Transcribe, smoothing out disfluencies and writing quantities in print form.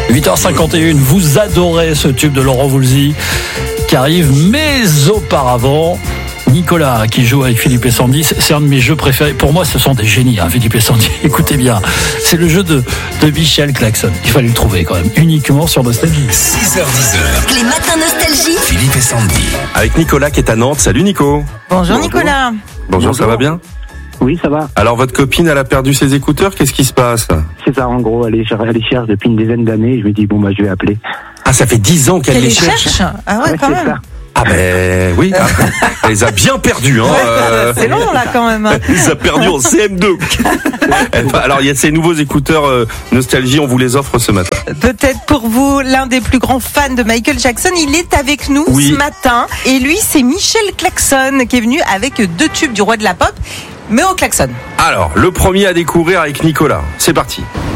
8h51, vous adorez ce tube de Laurent Voulzy qui arrive, mais auparavant, Nicolas qui joue avec Philippe et Sandy, c'est un de mes jeux préférés. Pour moi, ce sont des génies, Philippe et Sandy. Écoutez bien, c'est le jeu de Michel Claxon. Il fallait le trouver quand même, uniquement sur Nostalgie. 6h10. Les matins Nostalgie. Philippe et Sandy. Avec Nicolas qui est à Nantes. Salut Nico. Bonjour Nicolas. Bonjour, ça va bien? Oui, ça va. Alors votre copine, elle a perdu ses écouteurs, qu'est-ce qui se passe? C'est ça, en gros, elle les cherche depuis une dizaine d'années. Je me dis, je vais appeler. Ah, ça fait 10 ans qu'elle les cherche. Ah ouais, quand c'est même. ça. Ah ben oui, elle les a bien perdus. C'est long là quand même. Elle les a perdus en CM2. Alors il y a ces nouveaux écouteurs Nostalgie, on vous les offre ce matin. Peut-être pour vous, l'un des plus grands fans de Michael Jackson, il est avec nous Oui. ce matin. Et lui, c'est Michel Claxon qui est venu avec 2 tubes du roi de la pop, mais au klaxon. Alors, le premier à découvrir avec Nicolas. C'est parti.